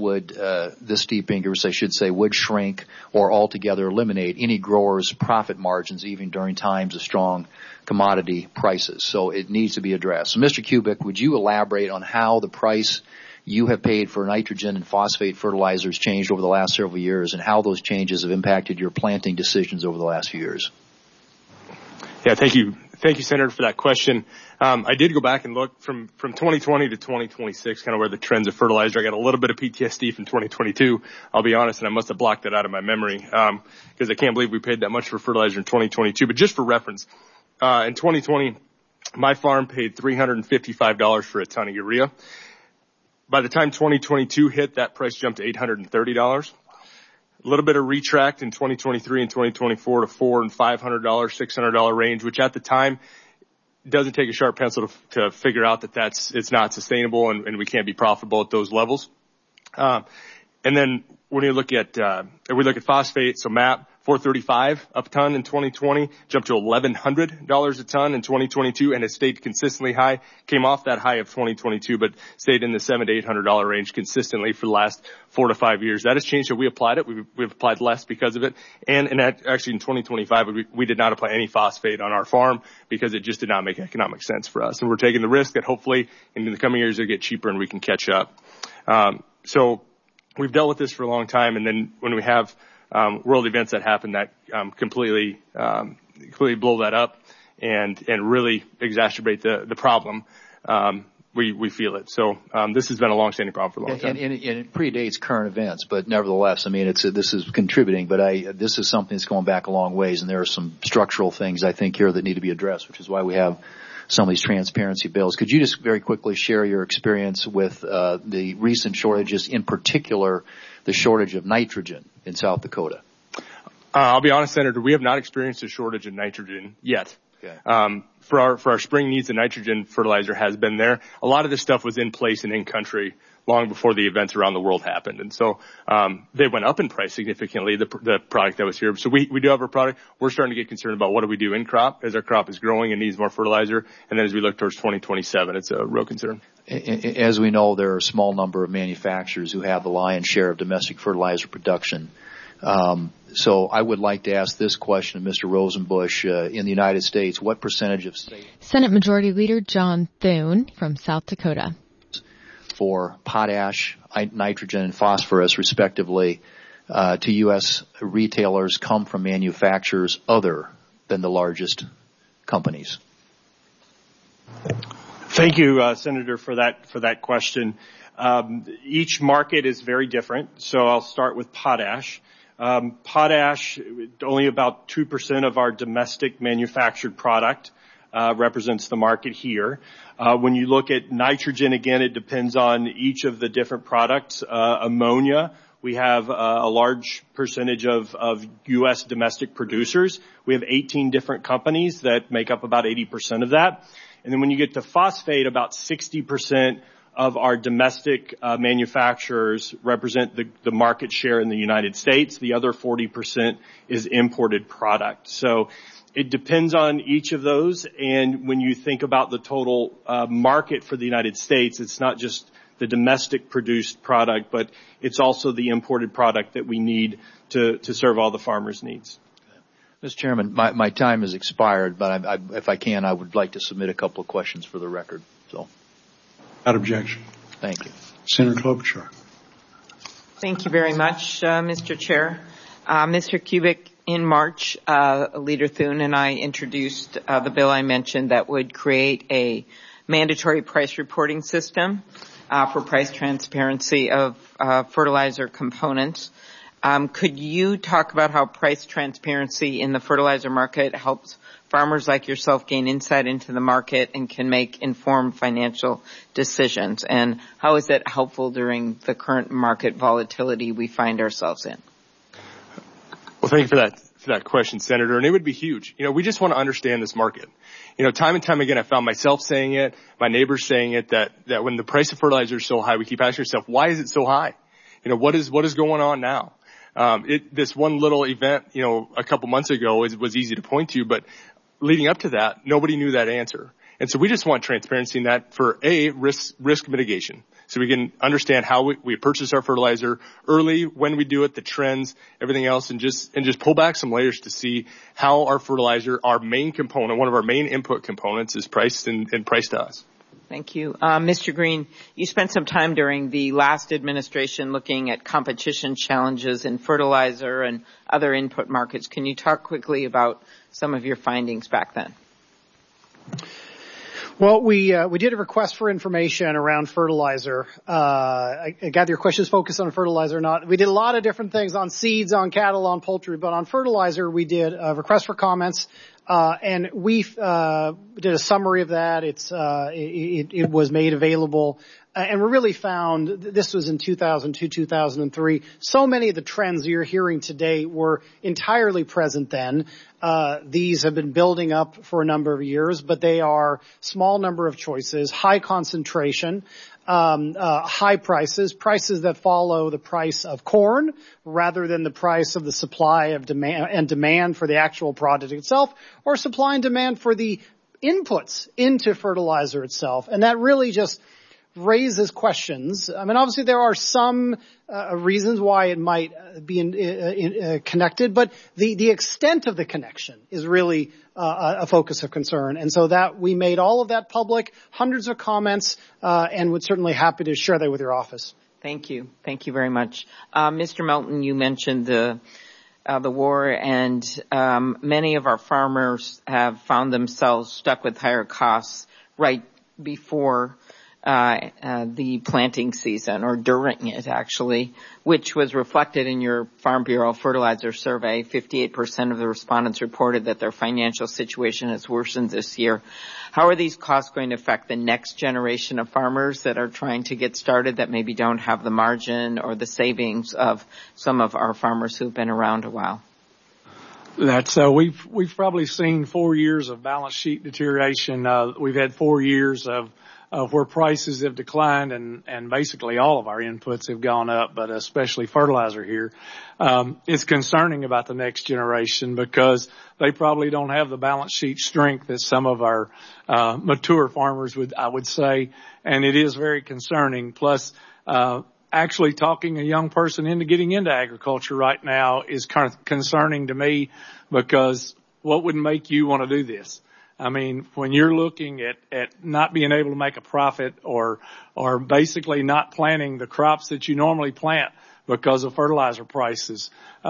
I should say, would shrink or altogether eliminate any growers' profit margins, even during times of strong commodity prices. So it needs to be addressed. So, Mr. Kubik, would you elaborate on how the price you have paid for nitrogen and phosphate fertilizers changed over the last several years and how those changes have impacted your planting decisions over the last few years? Yeah, thank you. Thank you, Senator, for that question. I did go back and look from 2020 to 2026, kind of where the trends of fertilizer. I got a little bit of PTSD from 2022. I'll be honest, and I must have blocked that out of my memory because I can't believe we paid that much for fertilizer in 2022. But just for reference, in 2020, my farm paid $355 for a ton of urea. By the time 2022 hit, that price jumped to $830. A little bit of retract in 2023 and 2024 to $400 and $500, $600 range, which at the time doesn't take a sharp pencil to figure out that it's not sustainable and we can't be profitable at those levels. And then when we look at phosphate, so MAP, $435 a ton in 2020, jumped to $1,100 a ton in 2022, and it stayed consistently high. Came off that high of 2022, but stayed in the $700 to $800 range consistently for the last 4 to 5 years. That has changed. So we applied it. We've applied less because of it. And actually in 2025, we did not apply any phosphate on our farm because it just did not make economic sense for us. And we're taking the risk that hopefully in the coming years it'll get cheaper and we can catch up. So we've dealt with this for a long time. And then when we have world events that happen that completely blow that up and really exacerbate the problem, we feel it. So this has been a long-standing problem for a long time. And it predates current events, but nevertheless, I mean, this is contributing. But this is something that's going back a long ways, and there are some structural things I think here that need to be addressed, which is why we have some of these transparency bills. Could you just very quickly share your experience with the recent shortages, in particular the shortage of nitrogen in South Dakota? I'll be honest, Senator, we have not experienced a shortage of nitrogen yet. Okay. For our spring needs, the nitrogen fertilizer has been there. A lot of this stuff was in place and in country long before the events around the world happened. And so they went up in price significantly, the product that was here. So we do have a product. We're starting to get concerned about what do we do in crop as our crop is growing and needs more fertilizer. And then as we look towards 2027, it's a real concern. As we know, there are a small number of manufacturers who have the lion's share of domestic fertilizer production. So I would like to ask this question of Mr. Rosenbush. In the United States, what percentage of states? Senate Majority Leader John Thune from South Dakota. For potash, nitrogen, and phosphorus, respectively, to U.S. retailers come from manufacturers other than the largest companies? Thank you, Senator, for that question. Each market is very different, so I'll start with potash. Potash, only about 2% of our domestic manufactured product represents the market here. When you look at nitrogen, again, it depends on each of the different products. Ammonia, we have a large percentage of U.S. domestic producers. We have 18 different companies that make up about 80% of that. And then when you get to phosphate, about 60% of our domestic manufacturers represent the market share in the United States. The other 40% is imported product. So it depends on each of those. And when you think about the total market for the United States, it's not just the domestic produced product, but it's also the imported product that we need to serve all the farmers' needs. Mr. Chairman, my time has expired, but if I can, I would like to submit a couple of questions for the record. So, without objection. Thank you. Senator Klobuchar. Thank you very much, Mr. Chair. Mr. Kubik, in March, Leader Thune and I introduced the bill I mentioned that would create a mandatory price reporting system for price transparency of fertilizer components. Could you talk about how price transparency in the fertilizer market helps farmers like yourself gain insight into the market and can make informed financial decisions? And how is that helpful during the current market volatility we find ourselves in? Well, thank you for that question, Senator. And it would be huge. We just want to understand this market. Time and time again, I found myself saying it, my neighbors saying it, that when the price of fertilizer is so high, we keep asking ourselves, why is it so high? What is going on now? This one little event, a couple months ago was easy to point to, but leading up to that, nobody knew that answer. And so we just want transparency in that for risk mitigation. So we can understand how we purchase our fertilizer early, when we do it, the trends, everything else, and just pull back some layers to see how our fertilizer, our main component, one of our main input components, is priced and priced to us. Thank you. Mr. Green, you spent some time during the last administration looking at competition challenges in fertilizer and other input markets. Can you talk quickly about some of your findings back then? Well, we did a request for information around fertilizer. I gather your question is focused on fertilizer, not. We did a lot of different things on seeds, on cattle, on poultry, but on fertilizer we did a request for comments. And we did a summary of that. It was made available. And we really found, this was in 2002, 2003, so many of the trends you're hearing today were entirely present then. These have been building up for a number of years, but they are small number of choices, high concentration, high prices that follow the price of corn rather than the price of the supply of demand for the actual product itself, or supply and demand for the inputs into fertilizer itself. And that really just raises questions. I mean, obviously there are some reasons why it might be connected, but the extent of the connection is really a focus of concern. And so that we made all of that public, hundreds of comments, and would certainly happy to share that with your office. Thank you. Thank you very much. Mr. Melton, you mentioned the war, and many of our farmers have found themselves stuck with higher costs right before the planting season, or during it actually, which was reflected in your Farm Bureau fertilizer survey. 58% of the respondents reported that their financial situation has worsened this year. How are these costs going to affect the next generation of farmers that are trying to get started that maybe don't have the margin or the savings of some of our farmers who've been around a while? That's we've probably seen 4 years of balance sheet deterioration. We've had 4 years of where prices have declined, and basically all of our inputs have gone up, but especially fertilizer here. It's concerning about the next generation because they probably don't have the balance sheet strength that some of our mature farmers I would say, and it is very concerning. Plus, actually talking a young person into getting into agriculture right now is kind of concerning to me, because what would make you want to do this? I mean, when you're looking at not being able to make a profit or basically not planting the crops that you normally plant because of fertilizer prices,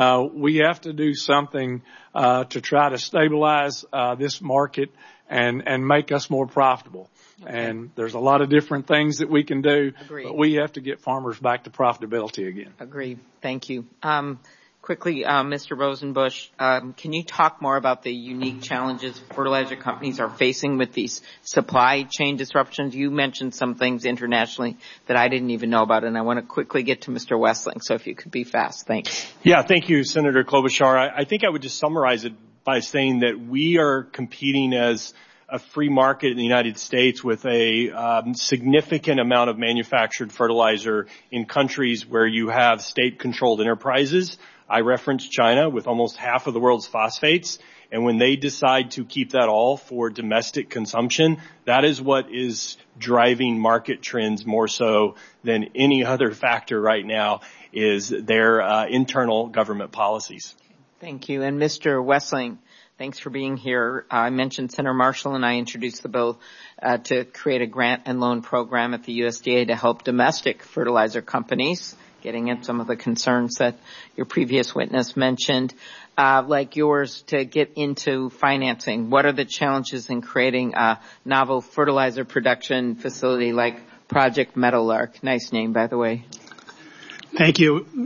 we have to do something to try to stabilize this market and make us more profitable. Okay. And there's a lot of different things that we can do. Agreed. But we have to get farmers back to profitability again. Agreed. Thank you. Quickly, Mr. Rosenbusch, can you talk more about the unique challenges fertilizer companies are facing with these supply chain disruptions? You mentioned some things internationally that I didn't even know about, and I want to quickly get to Mr. Westling, so if you could be fast. Thanks. Yeah, thank you, Senator Klobuchar. I think I would just summarize it by saying that we are competing as a free market in the United States with a significant amount of manufactured fertilizer in countries where you have state-controlled enterprises. I referenced China with almost half of the world's phosphates. And when they decide to keep that all for domestic consumption, that is what is driving market trends more so than any other factor right now, is their internal government policies. Thank you. And Mr. Westling, thanks for being here. I mentioned Senator Marshall and I introduced the bill to create a grant and loan program at the USDA to help domestic fertilizer companies, getting at some of the concerns that your previous witness mentioned, like yours, to get into financing. What are the challenges in creating a novel fertilizer production facility like Project Meadowlark? Nice name, by the way. Thank you.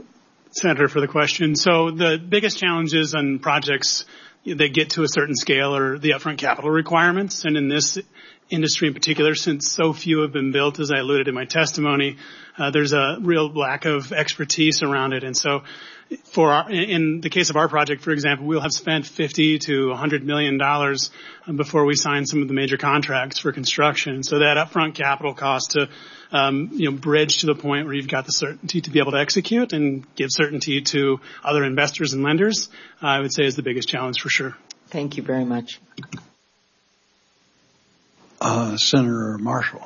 Senator, for the question. So the biggest challenges on projects that get to a certain scale are the upfront capital requirements. And in this industry in particular, since so few have been built, as I alluded in my testimony, there's a real lack of expertise around it. And so in the case of our project, for example, we'll have spent $50 to $100 million before we sign some of the major contracts for construction. So that upfront capital cost to bridge to the point where you've got the certainty to be able to execute and give certainty to other investors and lenders, I would say is the biggest challenge for sure. Thank you very much. Senator Marshall.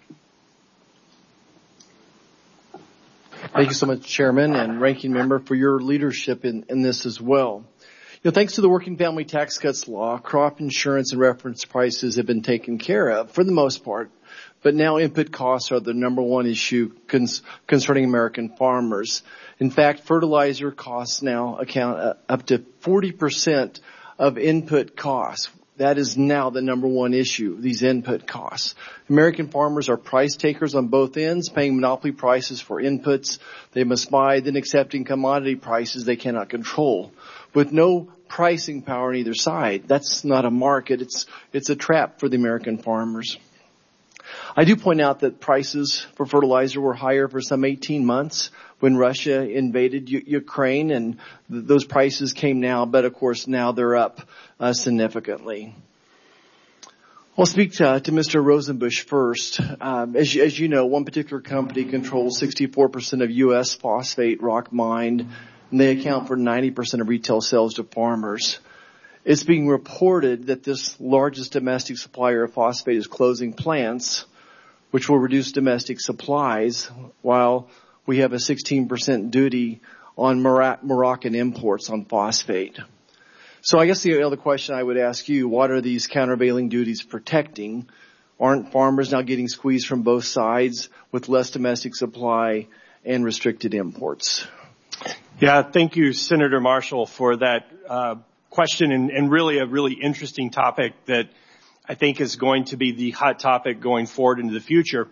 Thank you so much, Chairman and Ranking Member, for your leadership in this as well. Thanks to the Working Family Tax Cuts law, crop insurance and reference prices have been taken care of for the most part. But now input costs are the number one issue concerning American farmers. In fact, fertilizer costs now account up to 40% of input costs. That is now the number one issue, these input costs. American farmers are price takers on both ends, paying monopoly prices for inputs they must buy, then accepting commodity prices they cannot control. With no pricing power on either side, that's not a market, it's a trap for the American farmers. I do point out that prices for fertilizer were higher for some 18 months when Russia invaded Ukraine, and those prices came now, but of course now they're up significantly. I'll speak to Mr. Rosenbusch first. As you know, one particular company controls 64% of U.S. phosphate rock mined, and they account for 90% of retail sales to farmers. It's being reported that this largest domestic supplier of phosphate is closing plants, which will reduce domestic supplies, while we have a 16% duty on Moroccan imports on phosphate. So I guess the other question I would ask you, what are these countervailing duties protecting? Aren't farmers now getting squeezed from both sides with less domestic supply and restricted imports? Yeah, thank you, Senator Marshall, for that question and really a really interesting topic that I think is going to be the hot topic going forward into the future.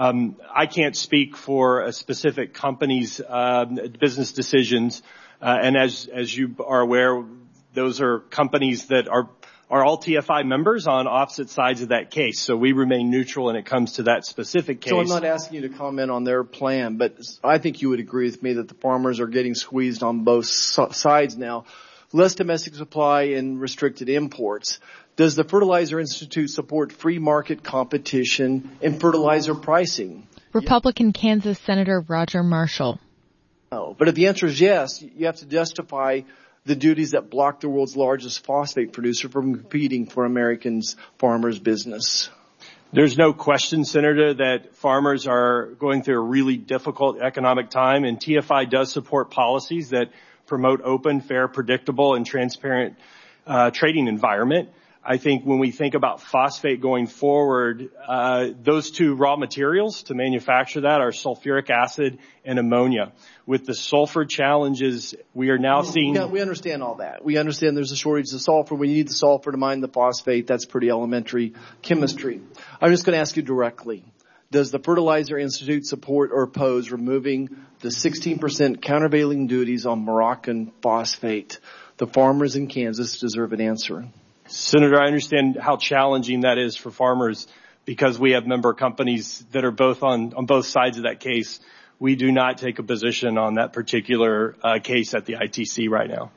I can't speak for a specific company's business decisions, and as you are aware, those are companies that are all TFI members on opposite sides of that case. So we remain neutral when it comes to that specific case. So I'm not asking you to comment on their plan, but I think you would agree with me that the farmers are getting squeezed on both sides now. Less domestic supply and restricted imports. Does the Fertilizer Institute support free market competition in fertilizer pricing? Republican Kansas Senator Roger Marshall. No, but if the answer is yes, you have to justify the duties that block the world's largest phosphate producer from competing for Americans' farmers' business. There's no question, Senator, that farmers are going through a really difficult economic time, and TFI does support policies that promote open, fair, predictable, and transparent trading environment. I think when we think about phosphate going forward, those two raw materials to manufacture that are sulfuric acid and ammonia. With the sulfur challenges, we are now seeing... Yeah, we understand all that. We understand there's a shortage of sulfur. We need the sulfur to mine the phosphate. That's pretty elementary chemistry. I'm just going to ask you directly. Does the Fertilizer Institute support or oppose removing the 16% countervailing duties on Moroccan phosphate? The farmers in Kansas deserve an answer. Senator, I understand how challenging that is for farmers because we have member companies that are both on both sides of that case. We do not take a position on that particular case at the ITC right now.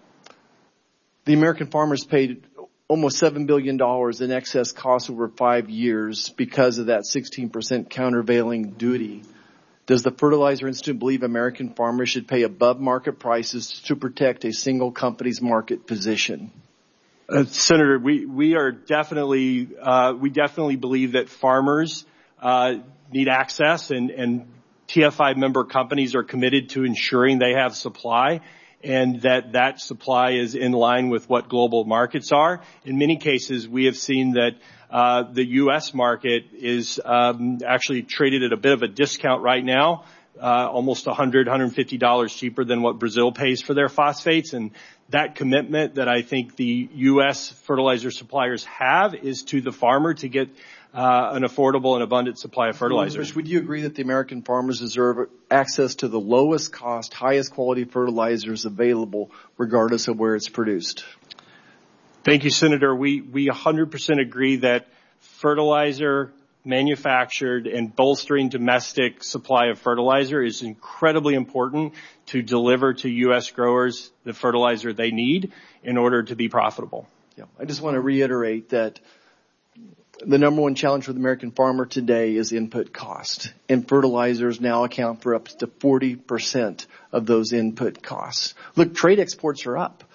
The American farmers paid almost $7 billion in excess costs over 5 years because of that 16% countervailing duty. Does the Fertilizer Institute believe American farmers should pay above market prices to protect a single company's market position? Senator, we definitely believe that farmers need access, and TFI member companies are committed to ensuring they have supply, and that supply is in line with what global markets are. In many cases, we have seen that the U.S. market is actually traded at a bit of a discount right now, almost $100, $150 cheaper than what Brazil pays for their phosphates. And that commitment that I think the U.S. fertilizer suppliers have is to the farmer to get an affordable and abundant supply of fertilizer. Would you agree that the American farmers deserve access to the lowest cost, highest quality fertilizers available, regardless of where it's produced? Thank you, Senator. We 100% agree that fertilizer manufactured and bolstering domestic supply of fertilizer is incredibly important to deliver to U.S. growers the fertilizer they need in order to be profitable. Yeah, I just want to reiterate that the number one challenge for the American farmer today is input cost, and fertilizers now account for up to 40% of those input costs. Look, trade exports are up.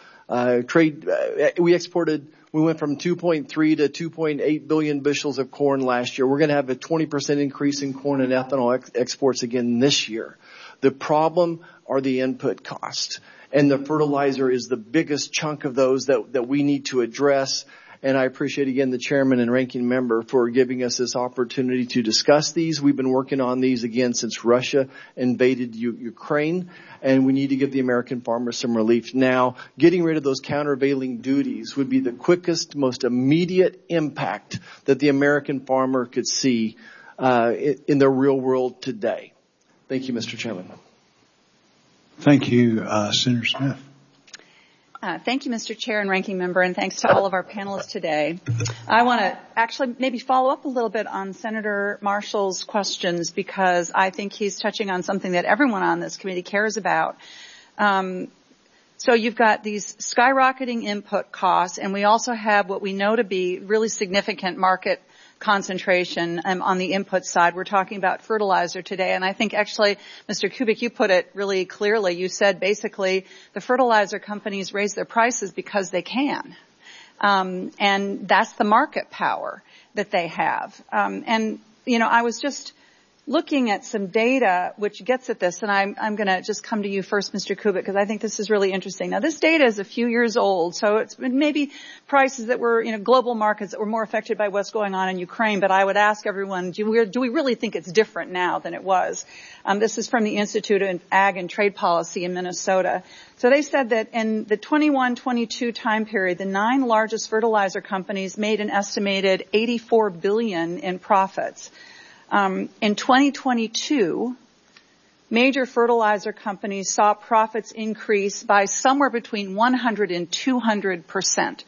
We went from 2.3 to 2.8 billion bushels of corn last year. We're going to have a 20% increase in corn and ethanol exports again this year. The problem are the input costs, and the fertilizer is the biggest chunk of those that we need to address. And I appreciate, again, the chairman and ranking member for giving us this opportunity to discuss these. We've been working on these, again, since Russia invaded Ukraine, and we need to give the American farmers some relief now. Getting rid of those countervailing duties would be the quickest, most immediate impact that the American farmer could see in the real world today. Thank you, Mr. Chairman. Thank you, Senator Smith. Thank you, Mr. Chair and Ranking Member, and thanks to all of our panelists today. I want to actually maybe follow up a little bit on Senator Marshall's questions, because I think he's touching on something that everyone on this committee cares about. So you've got these skyrocketing input costs, and we also have what we know to be really significant market concentration on the input side. We're talking about fertilizer today, and I think actually, Mr. Kubik, you put it really clearly. You said basically the fertilizer companies raise their prices because they can, and that's the market power that they have. And you know, I was just looking at some data which gets at this, and I'm going to just come to you first, Mr. Kubik, because I think this is really interesting. Now, this data is a few years old, so it's maybe prices that were, you know, global markets that were more affected by what's going on in Ukraine, but I would ask everyone, do we really think it's different now than it was? This is from the Institute of Ag and Trade Policy in Minnesota. So they said that in the 21-22 time period, the 9 largest fertilizer companies made an estimated $84 billion in profits. In 2022, major fertilizer companies saw profits increase by somewhere between 100 and 200%.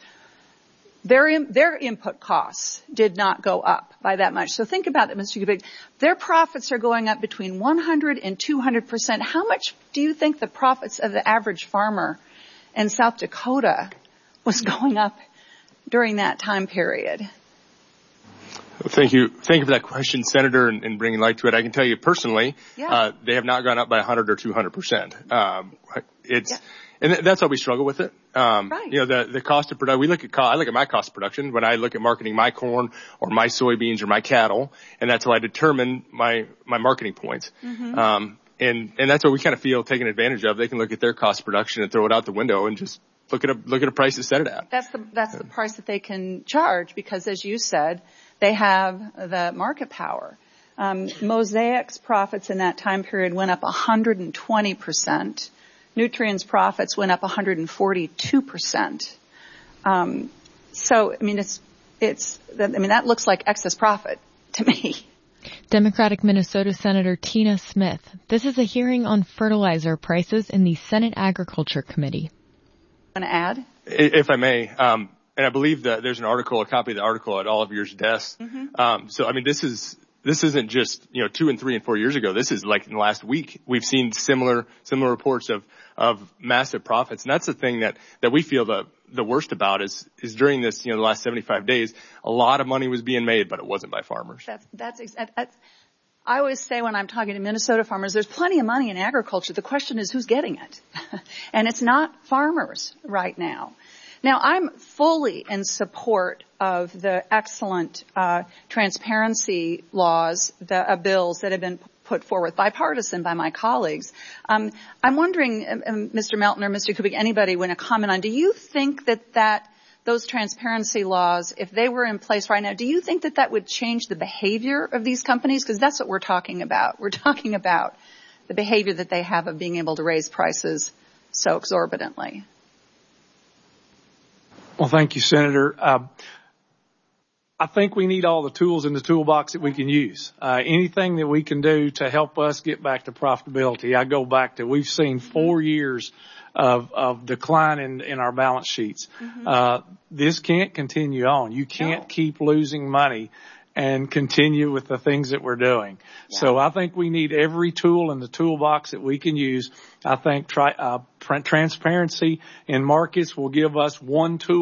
Their input costs did not go up by that much. So think about it, Mr. Kubik. Their profits are going up between 100 and 200%. How much do you think the profits of the average farmer in South Dakota was going up during that time period? Thank you for that question, Senator, and bringing light to it. I can tell you personally, they have not gone up by 100 or 200%. And that's how we struggle with it. Right. You know, the cost of production. I look at my cost of production when I look at marketing my corn or my soybeans or my cattle, and that's how I determine my marketing points. Mm-hmm. And that's what we kind of feel taken advantage of. They can look at their cost of production and throw it out the window and just look at a price to set it at. That's the price that they can charge, because, as you said, they have the market power. Mosaic's profits in that time period went up 120%. Nutrien's profits went up 142%. So, I mean, that looks like excess profit to me. Democratic Minnesota Senator Tina Smith. This is a hearing on fertilizer prices in the Senate Agriculture Committee. Want to add? If I may, and I believe that there's a copy of the article at all of your desks. Mm-hmm. So, I mean, this isn't just, 2 and 3 and 4 years ago. This is like in the last week. We've seen similar reports of massive profits. And that's the thing that we feel the worst about is during this, the last 75 days, a lot of money was being made, but it wasn't by farmers. That's I always say when I'm talking to Minnesota farmers, there's plenty of money in agriculture. The question is who's getting it? And it's not farmers right now. Now, I'm fully in support of the excellent transparency laws, the bills that have been put forward, bipartisan by my colleagues. I'm wondering, Mr. Melton or Mr. Kubik, anybody want to comment on, do you think that those transparency laws, if they were in place right now, do you think that would change the behavior of these companies? Because that's what we're talking about. We're talking about the behavior that they have of being able to raise prices so exorbitantly. Well, thank you, Senator. I think we need all the tools in the toolbox that we can use. Anything that we can do to help us get back to profitability. I go back to, we've seen 4 years of decline in our balance sheets. This can't continue on. You can't keep losing money and continue with the things that we're doing. Yeah. So I think we need every tool in the toolbox that we can use. I think transparency in markets will give us one tool